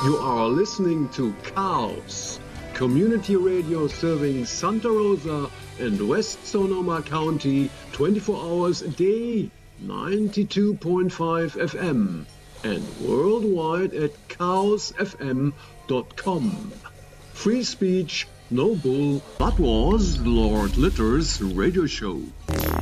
You are listening to Chaos, community radio serving Santa Rosa and West Sonoma County 24 hours a day, 92.5 FM, and worldwide at chaosfm.com. Free speech, no bull. That was Lord Litter's radio show.